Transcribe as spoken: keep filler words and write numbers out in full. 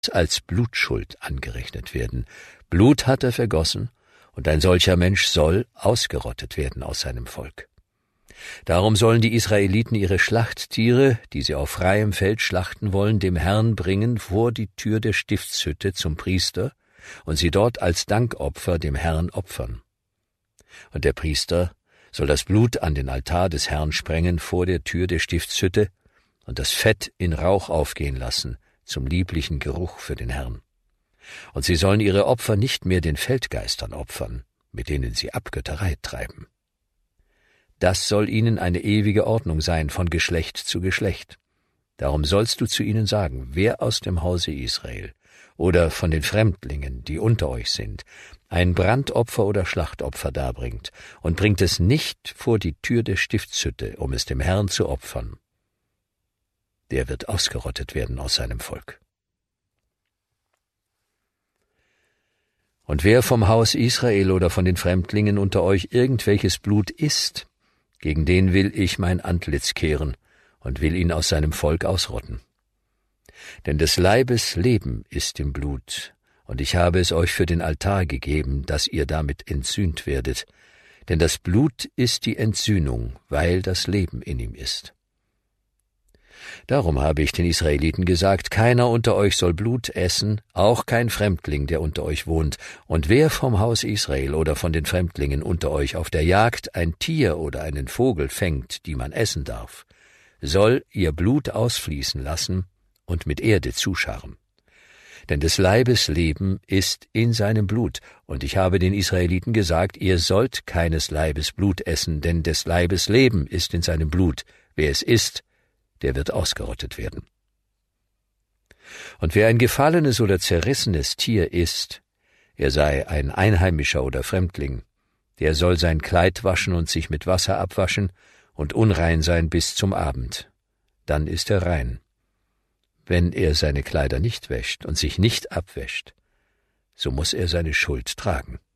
als Blutschuld angerechnet werden. Blut hat er vergossen, und ein solcher Mensch soll ausgerottet werden aus seinem Volk. Darum sollen die Israeliten ihre Schlachttiere, die sie auf freiem Feld schlachten wollen, dem Herrn bringen vor die Tür der Stiftshütte zum Priester und sie dort als Dankopfer dem Herrn opfern. Und der Priester soll das Blut an den Altar des Herrn sprengen vor der Tür der Stiftshütte und das Fett in Rauch aufgehen lassen, zum lieblichen Geruch für den Herrn. Und sie sollen ihre Opfer nicht mehr den Feldgeistern opfern, mit denen sie Abgötterei treiben. Das soll ihnen eine ewige Ordnung sein von Geschlecht zu Geschlecht. Darum sollst du zu ihnen sagen, wer aus dem Hause Israel oder von den Fremdlingen, die unter euch sind, ein Brandopfer oder Schlachtopfer darbringt und bringt es nicht vor die Tür der Stiftshütte, um es dem Herrn zu opfern, der wird ausgerottet werden aus seinem Volk. Und wer vom Haus Israel oder von den Fremdlingen unter euch irgendwelches Blut isst, gegen den will ich mein Antlitz kehren und will ihn aus seinem Volk ausrotten. Denn des Leibes Leben ist im Blut, und ich habe es euch für den Altar gegeben, dass ihr damit entsühnt werdet. Denn das Blut ist die Entsühnung, weil das Leben in ihm ist. Darum habe ich den Israeliten gesagt, keiner unter euch soll Blut essen, auch kein Fremdling, der unter euch wohnt. Und wer vom Haus Israel oder von den Fremdlingen unter euch auf der Jagd ein Tier oder einen Vogel fängt, die man essen darf, soll ihr Blut ausfließen lassen und mit Erde zuscharren. Denn des Leibes Leben ist in seinem Blut, und ich habe den Israeliten gesagt, ihr sollt keines Leibes Blut essen, denn des Leibes Leben ist in seinem Blut. Wer es isst, der wird ausgerottet werden. Und wer ein gefallenes oder zerrissenes Tier isst, er sei ein Einheimischer oder Fremdling, der soll sein Kleid waschen und sich mit Wasser abwaschen und unrein sein bis zum Abend. Dann ist er rein. Wenn er seine Kleider nicht wäscht und sich nicht abwäscht, so muss er seine Schuld tragen.